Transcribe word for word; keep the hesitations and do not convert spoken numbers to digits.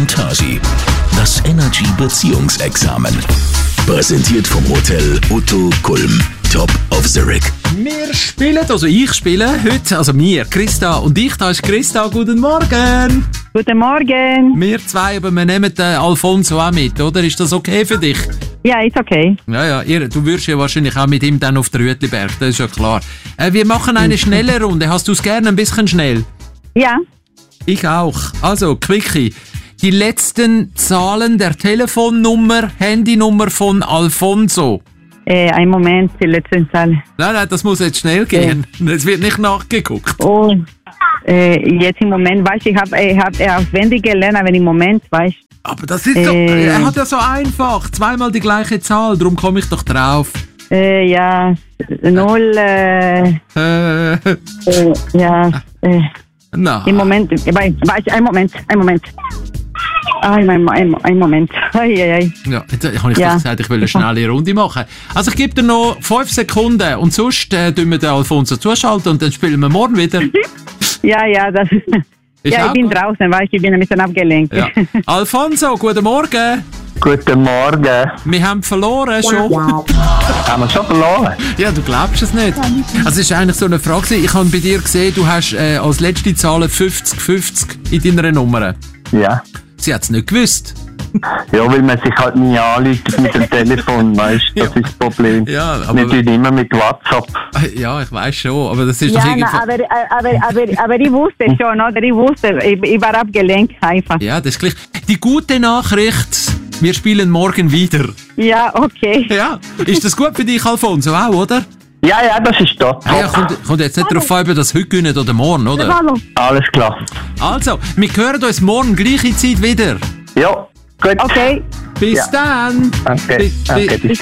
Montage. Das Energy Beziehungsexamen. Präsentiert vom Hotel Otto Kulm. Top of the Rig. Wir spielen, also ich spiele heute, also wir, Christa und ich. Da ist Christa, guten Morgen. Guten Morgen. Wir zwei, aber wir nehmen den Alfonso auch mit, oder? Ist das okay für dich? Ja, ist okay. Ja, ja, ihr, du wirst ja wahrscheinlich auch mit ihm dann auf den Rütliberg, das ist ja klar. Äh, wir machen eine schnelle Runde. Hast du es gerne ein bisschen schnell? Ja. Ich auch. Also, Quickie. Die letzten Zahlen der Telefonnummer, Handynummer von Alfonso. Äh, ein Moment, die letzte Zahl. Nein, nein, das muss jetzt schnell gehen. Es wird nicht nachgeguckt. Oh, äh, jetzt im Moment weiß ich, ich habe ich hab auswendig gelernt, aber im Moment weiß ich. Aber das ist so, Äh. er hat ja so einfach. Zweimal die gleiche Zahl, darum komme ich doch drauf. Äh, ja, null, äh, Äh, äh ja, äh, na. im Moment, ich weiß, weiß, ein Moment, ein Moment. Ein, ein, ein, ein Moment. Ei, ei, ei. Ja, jetzt habe ich Ja. doch gesagt, ich will eine schnelle Runde machen. Also ich gebe dir noch fünf Sekunden und sonst äh, tun wir den Alfonso zuschalten und dann spielen wir morgen wieder. Ja, ja, das ist. Ist Ja, auch ich bin gut. draußen, weil ich bin ein bisschen abgelenkt. Ja. Alfonso, guten Morgen. Guten Morgen. Wir haben verloren schon. Haben wir schon verloren? Ja, du glaubst es nicht. Also es ist eigentlich so eine Frage. Ich habe bei dir gesehen, du hast äh, als letzte Zahl fünfzig fünfzig in deiner Nummer. Ja. Sie hat es nicht gewusst. Ja, weil man sich halt nie anruft mit dem Telefon, weißt du, das Ja. ist das Problem. Ja, aber- Wir tun immer mit WhatsApp. Ja, ich weiß schon, aber das ist Ja, doch na, irgendwie... aber, aber, aber, aber ich wusste schon, oder? Ich wusste, ich, ich war abgelenkt einfach. Ja, das ist gleich. Die gute Nachricht, wir spielen morgen wieder. Ja, okay. Ja, ist das gut für dich, Alfonso, auch, oder? Ja, ja, das ist top. Ah, ja, kommt, kommt jetzt nicht darauf an, ob ihr das heute gönnt oder morgen, oder? Hallo. Alles klar. Also, wir hören uns morgen gleiche Zeit wieder. Ja, gut. Okay. Bis Ja. dann. Danke. Bis- Danke. bis- Bis